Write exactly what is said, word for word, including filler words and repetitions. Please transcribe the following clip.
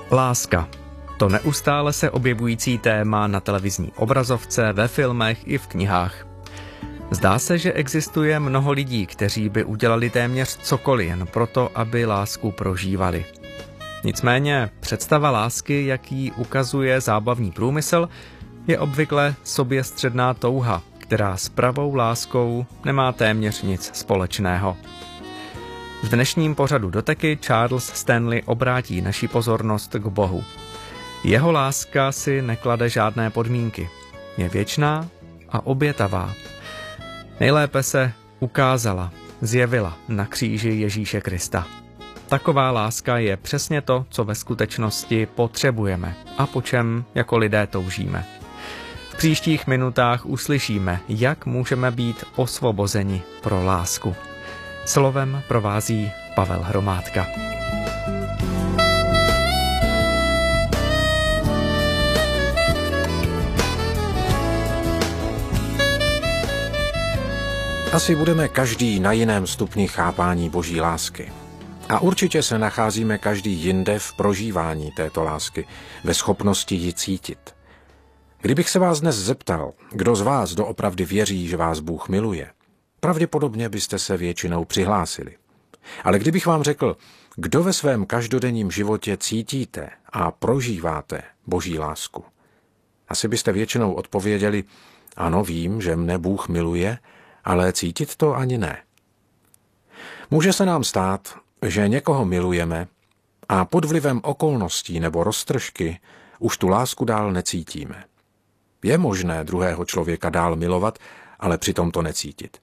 Láska. To neustále se objevující téma na televizní obrazovce, ve filmech i v knihách. Zdá se, že existuje mnoho lidí, kteří by udělali téměř cokoliv jen proto, aby lásku prožívali. Nicméně představa lásky, jak ji ukazuje zábavní průmysl, je obvykle soběstředná touha, která s pravou láskou nemá téměř nic společného. V dnešním pořadu Doteky Charles Stanley obrátí naši pozornost k Bohu. Jeho láska si neklade žádné podmínky. Je věčná a obětavá. Nejlépe se ukázala, zjevila na kříži Ježíše Krista. Taková láska je přesně to, co ve skutečnosti potřebujeme a po čem jako lidé toužíme. V příštích minutách uslyšíme, jak můžeme být osvobozeni pro lásku. Slovem provází Pavel Hromádka. Asi budeme každý na jiném stupni chápání Boží lásky. A určitě se nacházíme každý jinde v prožívání této lásky, ve schopnosti ji cítit. Kdybych se vás dnes zeptal, kdo z vás doopravdy věří, že vás Bůh miluje, pravděpodobně byste se většinou přihlásili. Ale kdybych vám řekl, kdo ve svém každodenním životě cítíte a prožíváte Boží lásku, asi byste většinou odpověděli, ano, vím, že mne Bůh miluje, ale cítit to ani ne. Může se nám stát, že někoho milujeme a pod vlivem okolností nebo roztržky už tu lásku dál necítíme. Je možné druhého člověka dál milovat, ale přitom to necítit.